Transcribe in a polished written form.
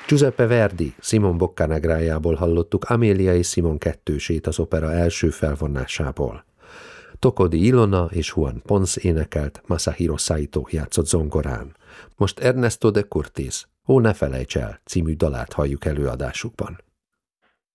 Giuseppe Verdi, Simon Boccanegrájából hallottuk Amélia és Simon kettősét az opera első felvonásából. Tokodi Ilona és Juan Pons énekelt, Masahiro Saito játszott zongorán. Most Ernesto de Curtis, Ó, ne felejts el című dalát halljuk előadásukban.